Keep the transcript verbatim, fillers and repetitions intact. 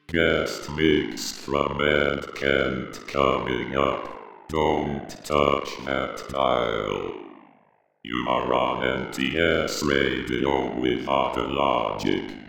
Guest mix from Ed Kent coming up. Don't touch that dial. You are on N T S Radio with Autologic.